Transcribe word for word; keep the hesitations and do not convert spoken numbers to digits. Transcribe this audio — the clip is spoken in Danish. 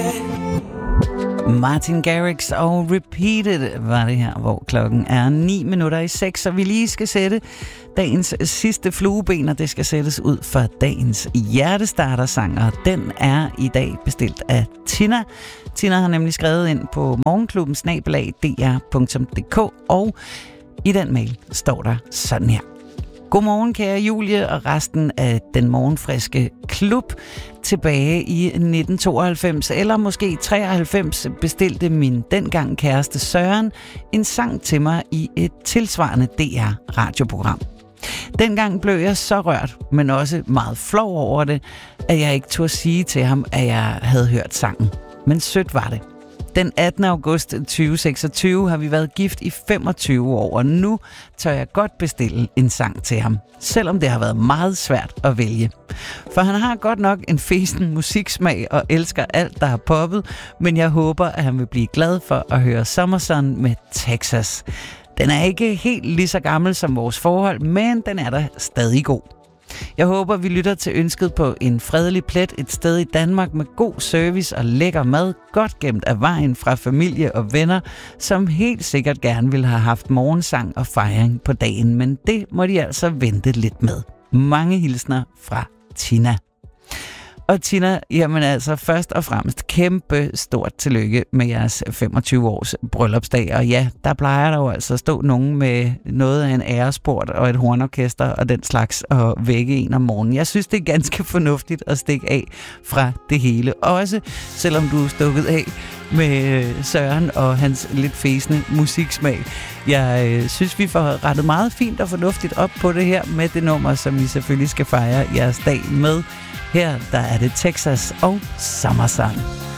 Martin Garrix og Repeated var det her, hvor klokken er ni minutter i seks, så vi lige skal sætte dagens sidste flueben, og det skal sættes ud for dagens hjertestartersang, og den er i dag bestilt af Tina. Tina har nemlig skrevet ind på morgenklubben snabel-a d r punktum d k, og i den mail står der sådan her. Godmorgen, kære Julie og resten af den morgenfriske klub. Tilbage i nitten tooghalvfems eller måske treoghalvfems bestilte min dengang kæreste Søren en sang til mig i et tilsvarende D R-radioprogram. Dengang blev jeg så rørt, men også meget flov over det, at jeg ikke turde sige til ham, at jeg havde hørt sangen. Men sødt var det. Den attende august tyve seksogtyve har vi været gift i femogtyve år, og nu tør jeg godt bestille en sang til ham, selvom det har været meget svært at vælge. For han har godt nok en fesen musiksmag og elsker alt, der har poppet, men jeg håber, at han vil blive glad for at høre Summer Sun med Texas. Den er ikke helt lige så gammel som vores forhold, men den er da stadig god. Jeg håber, vi lytter til ønsket på en fredelig plet et sted i Danmark med god service og lækker mad, godt gemt af vejen fra familie og venner, som helt sikkert gerne ville have haft morgensang og fejring på dagen, men det må de altså vente lidt med. Mange hilsner fra Tina. Og Tina, jamen altså først og fremmest kæmpe stort tillykke med jeres femogtyve års bryllupsdag. Og ja, der plejer der jo altså at stå nogen med noget af en æresport og et hornorkester og den slags og vække en om morgenen. Jeg synes, det er ganske fornuftigt at stikke af fra det hele. Også selvom du er stukket af med Søren og hans lidt fæsende musiksmag. Jeg øh, synes, vi får rettet meget fint og fornuftigt op på det her med det nummer, som vi selvfølgelig skal fejre jeres dag med. Her der er det Texas og Summer Sun.